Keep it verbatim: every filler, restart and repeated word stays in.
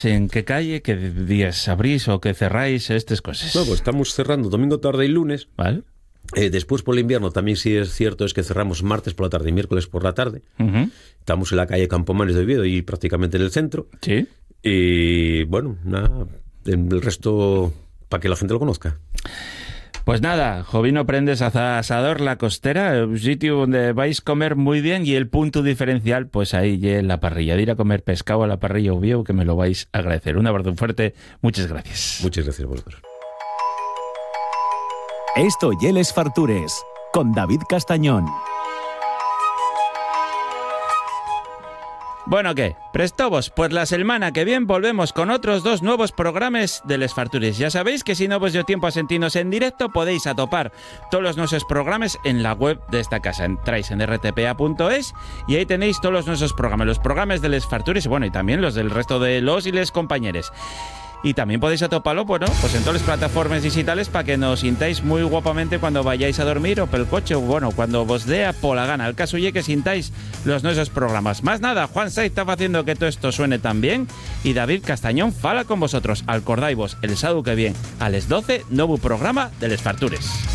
¿En qué calle, qué días abrís o qué cerráis, estas cosas? No, pues estamos cerrando domingo tarde y lunes. ¿Vale? Eh, después por el invierno también sí es cierto es que cerramos martes por la tarde y miércoles por la tarde. Uh-huh. Estamos en la calle Campomanes de Oviedo y prácticamente en el centro. Sí. Y bueno, nada, el resto para que la gente lo conozca. Pues nada, Jovino Prendes Asador La Costera, un sitio donde vais a comer muy bien y el punto diferencial, pues ahí en la parrilla, de ir a comer pescado a la parrilla Oviedo, que me lo vais a agradecer. Un abrazo fuerte, muchas gracias. Muchas gracias a vosotros. Esto y Les Fartures, con David Castañón. Bueno, ¿qué? ¿Prestovos? Pues la semana que viene volvemos con otros dos nuevos programas de Les Fartures. Ya sabéis que si no vos dio tiempo a sentirnos en directo, podéis atopar todos los nuestros programas en la web de esta casa. Entráis en erre te pe a punto es y ahí tenéis todos los nuestros programas, los programas de Les Fartures, bueno, y también los del resto de los y les compañeros. Y también podéis atoparlo, bueno, pues en todas las plataformas digitales para que nos sintáis muy guapamente cuando vayáis a dormir o pel coche, o bueno, cuando vos dé a pola gana. El caso es que sintáis los nuestros programas. Más nada, Juan Saiz está haciendo que todo esto suene tan bien y David Castañón fala con vosotros. Acordáis vos, el sábado que viene a las doce, nuevo programa de Les Fartures.